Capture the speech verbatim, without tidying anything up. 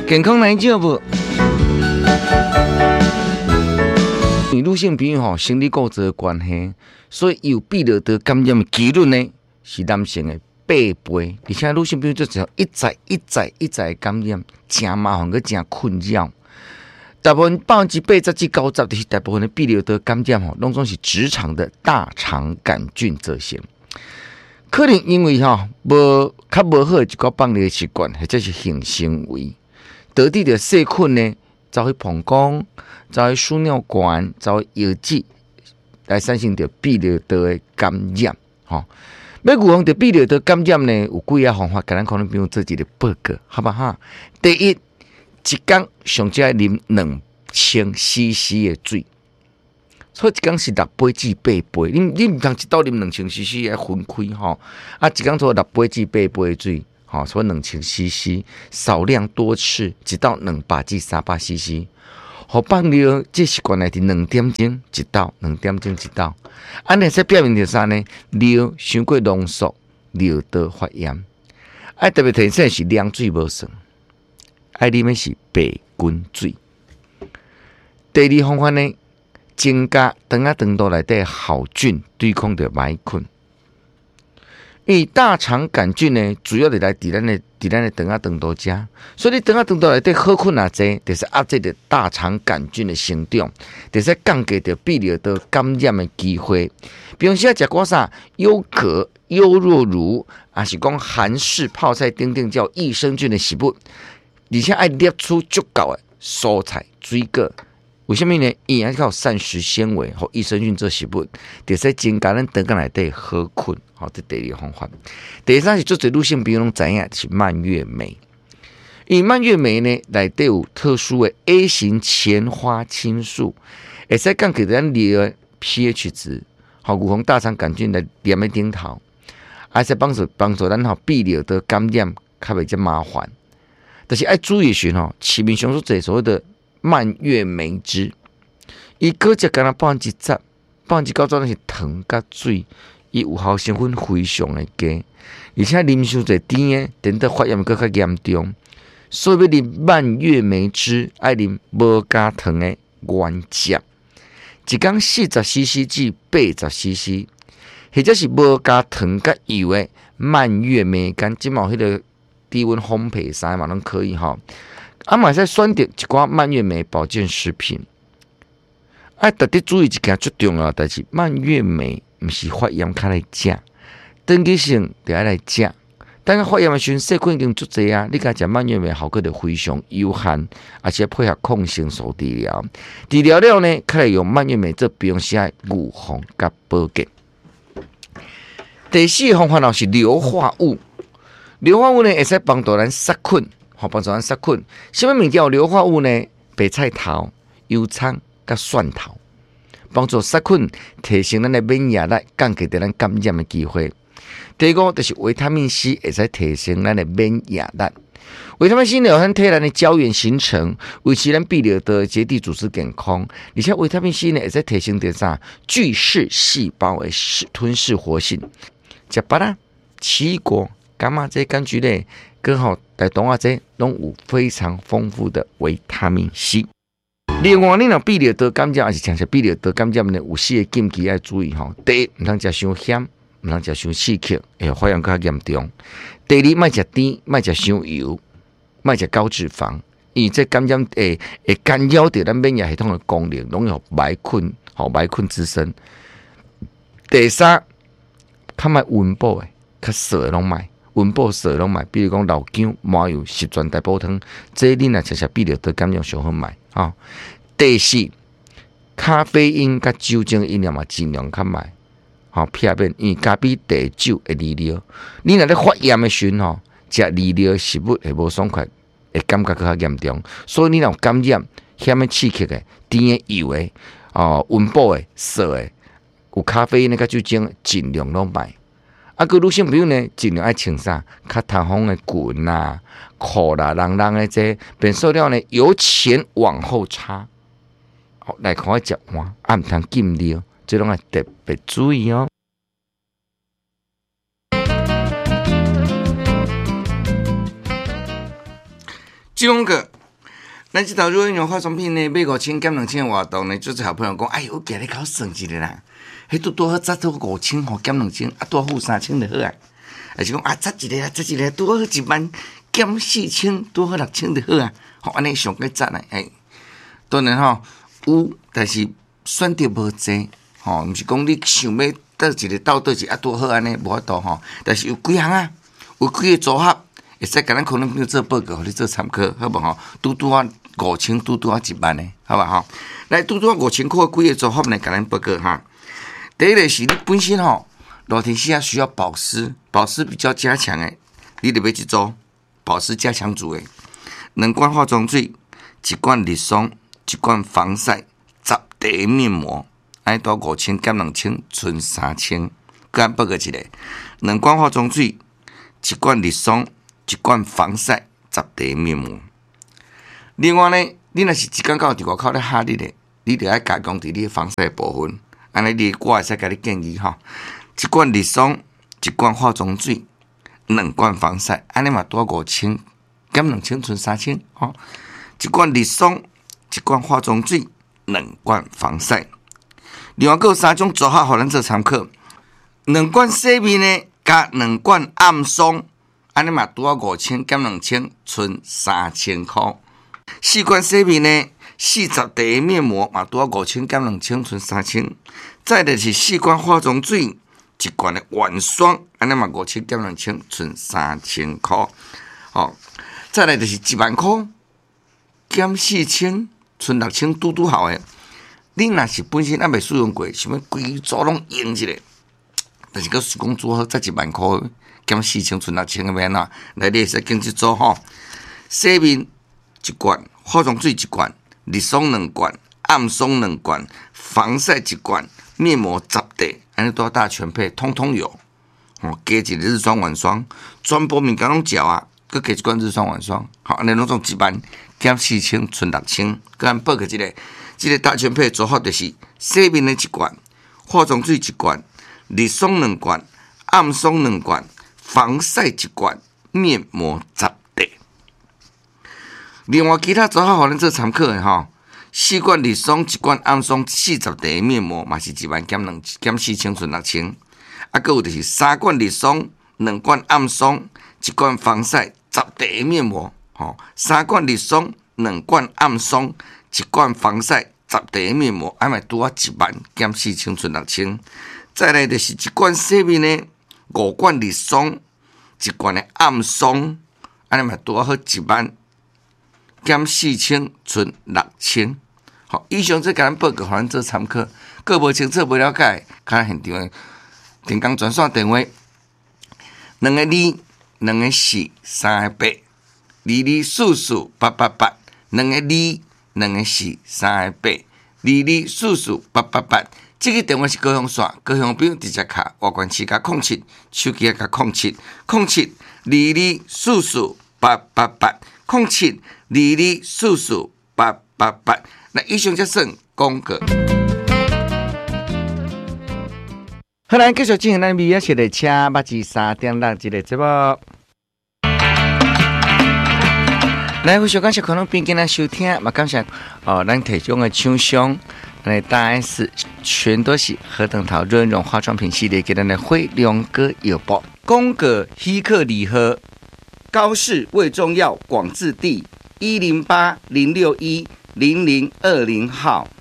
健康来照无？因女性朋友吼，生理构造的关系，所以有泌尿道感染的几率呢是男性的八倍，而且女性朋友就只要一再一再一再感染，真麻烦，佮真困扰。大部分百分之八十至九十，就是大部分的泌尿道感染吼，拢总是直肠的大肠杆菌造成。可能因为吼无较无好的一个放尿习惯，或者是性行为，导致着细菌呢走去膀胱，走去输尿管，走去腰子，来产生着泌尿道的感染。吼，要预防着泌尿道感染呢，有几个方法，甲咱可能不用做一个报告，好不好？第一，一天上少啉两千 C C 的水。所以一天是六杯至八杯，你你唔通一道啉两千 C C 来分开吼。啊，一天做六杯至八杯的水，吼，所以两千 C C， 少量多次，一道两百至三百 C C。互放尿这习惯来伫两点钟一道，两点钟一道。安尼才表明着啥呢？尿伤过浓缩，尿道发炎。爱特别提醒是凉水无算，爱啉的是白滚水。第二方法呢？增加肠仔肠道内底好菌，对抗着歹菌。因为大肠杆菌呢，主要是来伫咱的伫咱的肠仔肠道遮，所以你肠仔肠道内底好菌啊侪，就是压制着大肠杆菌的生长，就是降低着泌尿道感染的机会。比如说食寡啥优格、优酪乳，还是讲韩式泡菜等等叫益生菌的食物，而且爱摄取足够的蔬菜、水果。为什么呢？因为靠膳食纤维和益生菌做食物，就是增加咱肠道内底好菌。好，这第二个方法。第三是做侪女性朋友拢知影是蔓越莓，因为蔓越莓呢内底有特殊的 A 型前花青素，会使降低咱尿的 pH 值，好预防大肠杆菌来黏在顶头，还是帮助帮助咱吼泌尿道感染较袂遮麻烦。但是爱注意时吼，市面上所侪所谓的蔓越莓汁，伊果汁敢若百分之十、百分之九十是糖甲水，伊有效成分非常的低，而且啉伤侪甜的，等到发炎更较严重。所以要啉蔓越莓汁，爱啉无加糖的原汁，一天四十 C C 至八十 C C， 或者是无加糖甲油的蔓越莓干，即毛迄个低温烘焙衫嘛，拢可以吼。啊，嘛使选择一寡蔓越莓保健食品，爱特别注意一件最重要的代志：蔓越莓毋是发炎较来食，长期性就爱来食。等发炎的时阵，细菌已经足侪啊，你甲食蔓越莓效果就非常有限，而且配合抗生素治疗。治疗了呢，较来用蔓越莓做平时的预防甲保健。第四个方法呢是硫化物，硫化物呢会使帮助咱杀菌。好，帮助咱杀菌。什么物件有硫化物呢？白菜头、油葱、甲蒜头，帮助杀菌，提升咱的免疫力，降低咱感染的机会。第五就是维他命 C， 会使提升咱的免疫力。维他命 C 呢，有咱体内的胶原形成，维持咱泌尿道结缔组织健康。而且维他命 C 呢，会使提升着啥？巨噬细胞的吞噬活性。食巴拉、奇异果、柑仔这柑橘类。更好，在动画这拢有非常丰富的维他命 C。另外，你若泌尿道感染，还是像是泌尿道感染呢，有四个禁忌要注意吼。第一，唔通食伤咸，唔通食伤刺激，会发炎较严重。第二，莫食甜，莫食伤油，莫食高脂肪，因为这感染会会干扰到咱免疫系统的功能，容易有歹菌，吼歹菌滋生。第三，较莫温补的，较涩的拢莫。温补涩拢买，比如讲老姜、麻油、十全大补汤，这你若食食泌尿道感染上好买啊。第四，咖啡因甲酒精饮料嘛，尽量较买，好避免因为咖啡、茶、酒会利尿。你若咧发炎的时候，食利尿食物会无爽快，会感觉较严重。所以你若有感染、咸的、刺激的、甜的、油的、哦温补的、涩的，有咖啡因甲酒精，尽量拢买。啊，个女性朋友呢，尽量爱穿啥？较透风的裙啦、裤啦、人人的这变塑料呢，由前往后插，好来看我食完，啊唔通浸尿，这拢要特别注意哦。这种个咱这套润润化妆品呢，买五千减两千的活动呢，就是好朋友讲，哎呦，今日搞算一个啦，迄拄拄好砸到五千吼，减两千，啊，拄好付三千就好啊。还是讲啊，砸一个啊，砸一个，拄好一万减四千，拄好六千就好啊。吼，安尼上个赞啊，哎，当然吼有，但是选择无济，吼，毋是讲你想要倒一个倒倒一个啊，拄好安尼无法度吼。但是有几项啊，有几个组合。会使甲咱可能朋友做报告，互你做参考，好无吼？拄拄啊五千，拄拄啊一万的，好吧吼？来，拄拄啊五千块几个组合呢？甲咱报告哈。第一个是你本身吼，热天时啊需要保湿，保湿比较加强的，你得买一组保湿加强组的，两罐化妆水，一罐日霜，一罐防晒，十袋面膜，安多五千减两千，剩三千。甲咱报告一个，两罐化妆水，一罐日霜。一罐防晒，十袋面膜。另外呢，你若是一罐到伫外口咧哈你咧，你着爱加强伫你防晒部分。安尼你我会使甲你建议吼，一罐日霜，一罐化妆水，两罐防晒，安尼嘛多五千，减两千剩三千吼。一罐日霜，一罐化妆水，两罐防晒。另外，还有三种组合，互咱做参考。两罐洗面呢，加两罐暗霜。安尼嘛，拄啊五千减两千，剩三千块。四罐洗面呢，四十袋面膜嘛，拄啊五千减两千，剩三千。再就是四罐化妆水，一罐的晚霜，安尼嘛五千减两千，剩三千块。哦，再来就是一万块减四千，剩六千，拄拄好诶。你若是本身还未使用过，想要规组拢用一下，但是佮施工组好才一万块。减四千剩六千个免啊！来，你会使经济做吼，洗面一罐，化妆水一罐，日霜两罐，暗霜两罐，防晒一罐，面膜十袋，安尼多大全配，通通有。哦，加一个日霜晚霜，全部物件拢缴啊，佮加一罐日霜晚霜，好，安尼拢总一万减四千剩六千。佮咱报告一个，这个大全配组合就是洗面的一罐，化妆水一罐，日霜两罐，暗霜两罐。防晒一罐，面膜十袋。另外其他组合互咱做参考的吼，四罐日霜，一罐暗霜，四十袋面膜嘛是一万减两减四千剩六千。啊，佮有就是三罐日霜，两罐暗霜，一罐防晒，十袋面膜。吼，三罐日霜，两罐暗霜，一罐防晒，十袋面膜，安咪拄啊一万减四千剩六千。再来就是一罐洗面呢。五罐日霜，一罐的暗霜，安尼嘛多好一万，减四千剩六千。好，以上这甲咱报告，互咱做参考。各无清楚、无了解，看现场的电工专线电话：两个二，两个四，三个八，二二四四八八八，两个二，两个四，三个八，二二四四八八八。这个电话是高雄线，高雄朋友直接卡，外关市加空七，手机加空七，空七二二四四八八八，空七二二四四八八八。那以上则算广告。好，咱继续进行咱美雅车的车八至三点六这个节目。来，非常感谢可能边跟咱收听，嘛感谢哦，咱提供的厂商。来，大 S 全都是何等桃润润化妆品系列给咱的辉亮哥有报，宫格希克礼盒，高市味中药广治地一零八零六一零零二零号。